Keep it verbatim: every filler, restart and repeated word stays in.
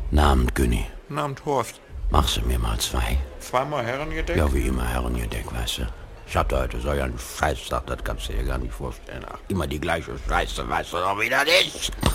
Namens Günni. Namens Horst. Machst du mir mal zwei? Zweimal Herrengedeck? Ja, wie immer Herrengedeck, weißt du. Ich hatte heute so einen Scheißtag, das kannst du dir gar nicht vorstellen. Ach, immer die gleiche Scheiße, weißt du doch, wie das ist.